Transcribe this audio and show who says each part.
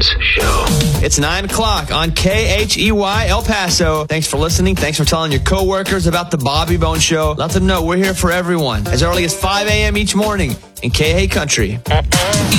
Speaker 1: Bones Show.
Speaker 2: It's 9 o'clock on KHEY El Paso. Thanks for listening. Thanks for telling your coworkers about the Bobby Bones Show. Let them know we're here for everyone as early as 5 a.m. each morning in KH Country.